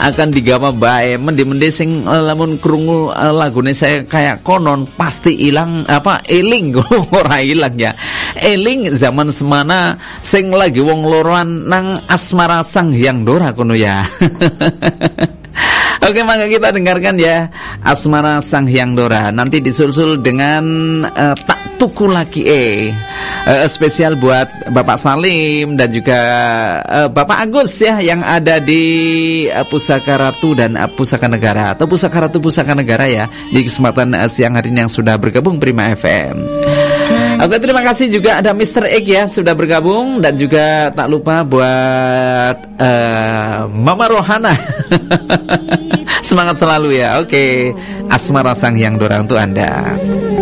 akan digawa bae mende-mende sing lamun krungu lagune saya kayak konon pasti ilang eling ora ilang ya. Eling zaman semana sing lagi wong loroan nang asmara Sang Hyang Dora kono ya. Oke, maka kita dengarkan ya Asmara Sang Hyang Dora. Nanti disusul dengan Tak Tuku Lagi spesial buat Bapak Salim dan juga Bapak Agus ya yang ada di Pusaka Ratu dan Pusaka Negara atau Pusaka Ratu Pusaka Negara ya di kesempatan siang hari ini yang sudah bergabung Prima FM. Oke, terima kasih juga ada Mr. Egg ya sudah bergabung dan juga tak lupa buat Mama Rohana. Semangat selalu ya. Oke, Asmara Sang Hyang Dora untuk Anda.